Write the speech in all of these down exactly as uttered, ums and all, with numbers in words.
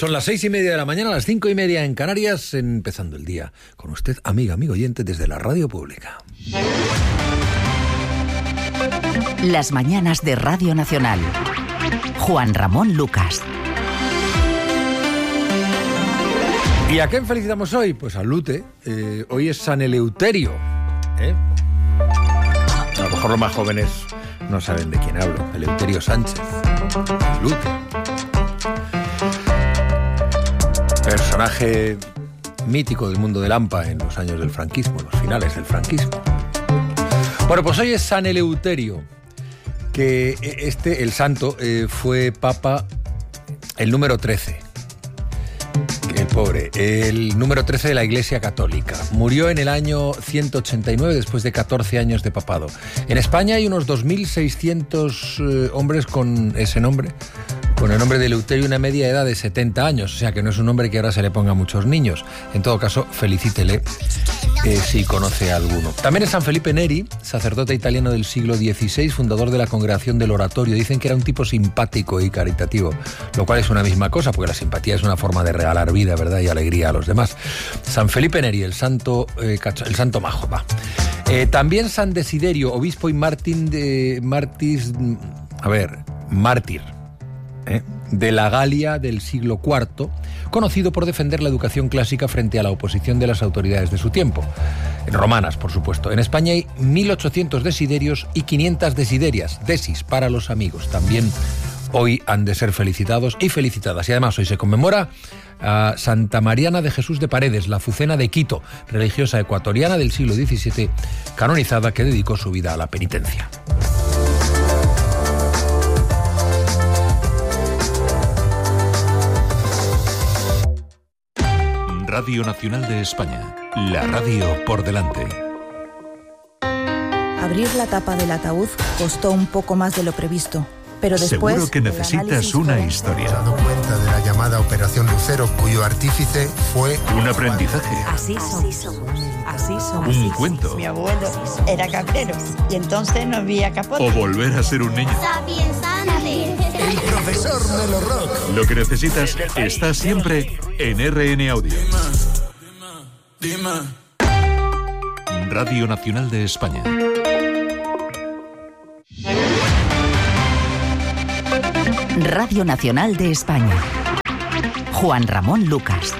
Son las seis y media de la mañana, las cinco y media en Canarias, empezando el día con usted, amiga, amigo oyente, desde la radio pública. Las mañanas de Radio Nacional. Juan Ramón Lucas. ¿Y a quién felicitamos hoy? Pues a Lute. Eh, hoy es San Eleuterio. ¿eh? A lo mejor los más jóvenes no saben de quién hablo. Eleuterio Sánchez. Lute. Personaje mítico del mundo del hampa en los años del franquismo, los finales del franquismo. Bueno, pues hoy es San Eleuterio, que este, el santo, eh, fue papa el número trece. El pobre, el número trece de la Iglesia Católica. Murió en el año ciento ochenta y nueve después de catorce años de papado. En España hay unos dos mil seiscientos eh, hombres con ese nombre, con el nombre de Eleuterio, una media edad de setenta años, o sea que no es un nombre que ahora se le ponga a muchos niños. En todo caso, felicítele eh, si conoce a alguno. También es San Felipe Neri, sacerdote italiano del siglo dieciséis, fundador de la Congregación del Oratorio. Dicen que era un tipo simpático y caritativo, lo cual es una misma cosa, porque la simpatía es una forma de regalar vida, ¿verdad?, y alegría a los demás. San Felipe Neri, el santo, eh, el santo majo, va. Eh, también San Desiderio, obispo y mártir de Martis, a ver, mártir. ¿Eh? de la Galia del siglo cuarto, conocido por defender la educación clásica frente a la oposición de las autoridades de su tiempo, romanas, por supuesto. En España hay mil ochocientos desiderios y quinientas desiderias, desis para los amigos. También hoy han de ser felicitados y felicitadas. Y además hoy se conmemora a Santa Mariana de Jesús de Paredes, la Azucena de Quito, religiosa ecuatoriana del siglo diecisiete, canonizada, que dedicó su vida a la penitencia. Radio Nacional de España, la radio por delante. Abrir la tapa del ataúd costó un poco más de lo previsto, pero después... Seguro que necesitas una historia. Se ha dado cuenta de la llamada Operación Lucero, cuyo artífice fue... Un aprendizaje. Así somos. Así somos. Un cuento. Mi abuelo era cabrero y entonces no había capote. O volver a ser un niño. El profesor Melo Rock. Lo que necesitas está siempre en R N Audio. Radio Nacional de España. Radio Nacional de España. Juan Ramón Lucas.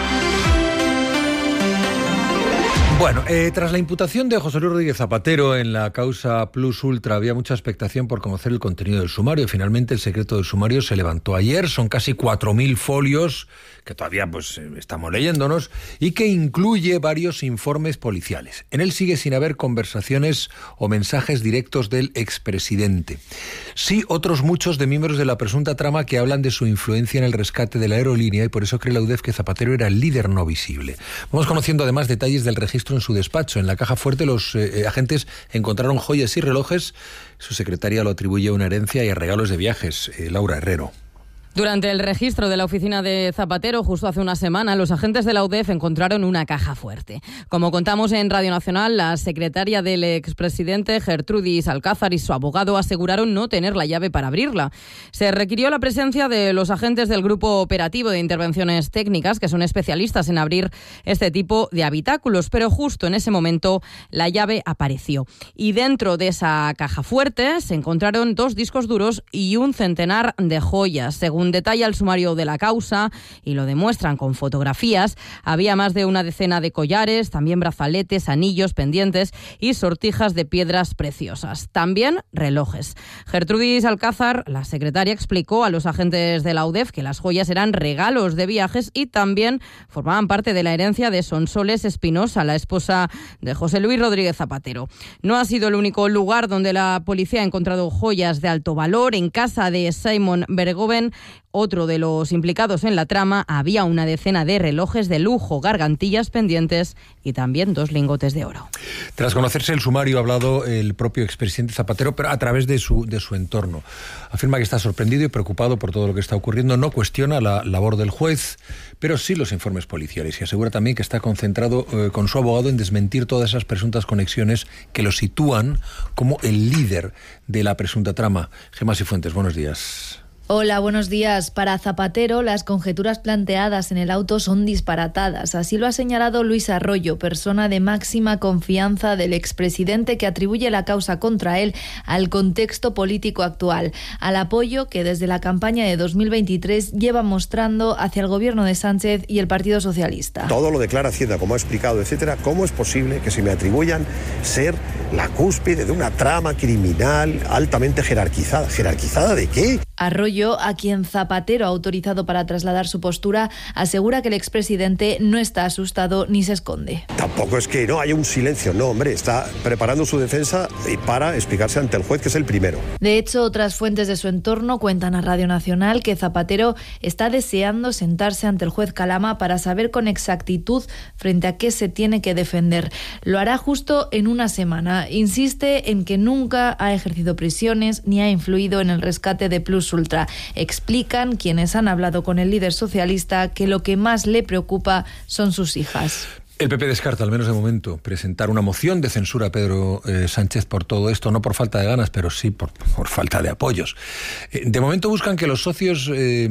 Bueno, eh, tras la imputación de José Luis Rodríguez Zapatero en la causa Plus Ultra, había mucha expectación por conocer el contenido del sumario. Finalmente el secreto del sumario se levantó ayer. Son casi cuatro mil folios que todavía pues estamos leyéndonos y que incluye varios informes policiales. En él sigue sin haber conversaciones o mensajes directos del expresidente. Sí, otros muchos de miembros de la presunta trama que hablan de su influencia en el rescate de la aerolínea, y por eso cree la U D E F que Zapatero era el líder no visible. Vamos conociendo además detalles del registro en su despacho. En la caja fuerte los eh, agentes encontraron joyas y relojes. Su secretaria lo atribuye a una herencia y a regalos de viajes. Eh, Laura Herrero. Durante el registro de la oficina de Zapatero, justo hace una semana, los agentes de la U D E F encontraron una caja fuerte. Como contamos en Radio Nacional, la secretaria del expresidente, Gertrudis Alcázar, y su abogado aseguraron no tener la llave para abrirla. Se requirió la presencia de los agentes del Grupo Operativo de Intervenciones Técnicas, que son especialistas en abrir este tipo de habitáculos, pero justo en ese momento la llave apareció. Y dentro de esa caja fuerte se encontraron dos discos duros y un centenar de joyas. Según detalla el sumario de la causa, y lo demuestran con fotografías, había más de una decena de collares, también brazaletes, anillos, pendientes y sortijas de piedras preciosas. También relojes. Gertrudis Alcázar, la secretaria, explicó a los agentes de la U D E F que las joyas eran regalos de viajes y también formaban parte de la herencia de Sonsoles Espinosa, la esposa de José Luis Rodríguez Zapatero. No ha sido el único lugar donde la policía ha encontrado joyas de alto valor. En casa de Simon Bergoven, otro de los implicados en la trama, había una decena de relojes de lujo, gargantillas, pendientes y también dos lingotes de oro. Tras conocerse el sumario, ha hablado el propio expresidente Zapatero, pero a través de su, de su entorno. Afirma que está sorprendido y preocupado por todo lo que está ocurriendo. No cuestiona la labor del juez, pero sí los informes policiales. Y asegura también que está concentrado eh, con su abogado en desmentir todas esas presuntas conexiones que lo sitúan como el líder de la presunta trama. Gemma Cifuentes, buenos días. Hola, buenos días. Para Zapatero, las conjeturas planteadas en el auto son disparatadas. Así lo ha señalado Luis Arroyo, persona de máxima confianza del expresidente, que atribuye la causa contra él al contexto político actual, al apoyo que desde la campaña de dos mil veintitrés lleva mostrando hacia el gobierno de Sánchez y el Partido Socialista. Todo lo declara Hacienda, como ha explicado, etcétera. ¿Cómo es posible que se me atribuyan ser la cúspide de una trama criminal altamente jerarquizada? ¿Jerarquizada de qué? Arroyo, a quien Zapatero ha autorizado para trasladar su postura, asegura que el expresidente no está asustado ni se esconde. Tampoco es que no haya un silencio, no, hombre, está preparando su defensa y para explicarse ante el juez, que es el primero. De hecho, otras fuentes de su entorno cuentan a Radio Nacional que Zapatero está deseando sentarse ante el juez Calama para saber con exactitud frente a qué se tiene que defender. Lo hará justo en una semana. Insiste en que nunca ha ejercido prisiones ni ha influido en el rescate de Plus Ultra. Explican quienes han hablado con el líder socialista que lo que más le preocupa son sus hijas. El P P descarta, al menos de momento, presentar una moción de censura a Pedro eh, Sánchez por todo esto, no por falta de ganas, pero sí por, por falta de apoyos. Eh, de momento buscan que los socios eh,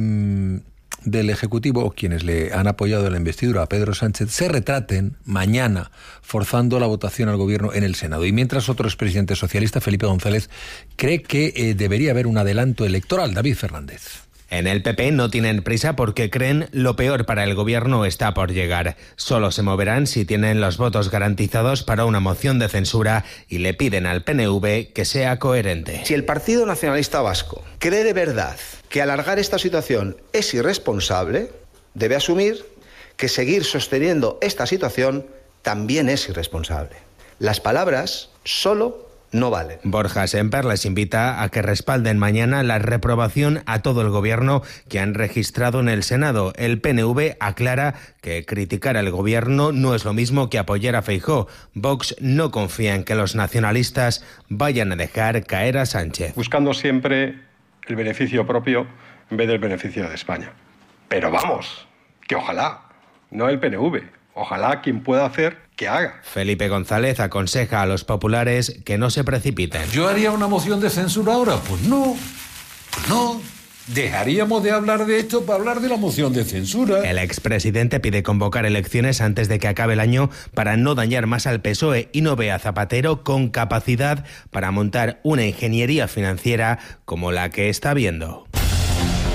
del Ejecutivo, o quienes le han apoyado en la investidura a Pedro Sánchez, se retraten mañana, forzando la votación al Gobierno en el Senado. Y mientras otro expresidente socialista, Felipe González, cree que eh, debería haber un adelanto electoral. David Fernández. En el P P no tienen prisa porque creen lo peor para el gobierno está por llegar. Solo se moverán si tienen los votos garantizados para una moción de censura y le piden al P N V que sea coherente. Si el Partido Nacionalista Vasco cree de verdad que alargar esta situación es irresponsable, debe asumir que seguir sosteniendo esta situación también es irresponsable. Las palabras solo no vale. Borja Semper les invita a que respalden mañana la reprobación a todo el gobierno que han registrado en el Senado. El P N V aclara que criticar al gobierno no es lo mismo que apoyar a Feijóo. Vox no confía en que los nacionalistas vayan a dejar caer a Sánchez. Buscando siempre el beneficio propio en vez del beneficio de España. Pero vamos, que ojalá, no el P N V, ojalá quien pueda hacer que haga. Felipe González aconseja a los populares que no se precipiten. ¿Yo haría una moción de censura ahora? Pues no, no. Dejaríamos de hablar de esto para hablar de la moción de censura. El expresidente pide convocar elecciones antes de que acabe el año para no dañar más al P S O E y no ve a Zapatero con capacidad para montar una ingeniería financiera como la que está viendo.